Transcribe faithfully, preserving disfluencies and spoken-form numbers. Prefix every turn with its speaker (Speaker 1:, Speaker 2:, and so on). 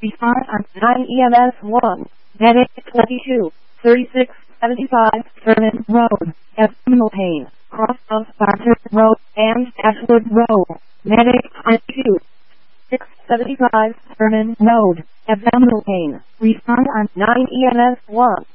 Speaker 1: Respond on nine E M S one. Medic twenty-two, thirty-six seventy-five, Sherman Road, abdominal pain, cross of Barter Road and Ashwood Road. Medic twenty-two, six seventy-five, Sherman Road, abdominal pain. Respond on nine E M S one.